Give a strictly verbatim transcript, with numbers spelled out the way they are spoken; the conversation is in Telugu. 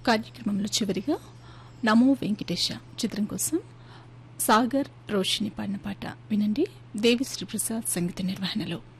కార్యక్రమంలో చివరిగా నమో వెంకటేశ చిత్రం కోసం సాగర్ రోషిని పాడిన పాట వినండి. దేవిశ్రీ ప్రసాద్ సంగీత నిర్వహణలో.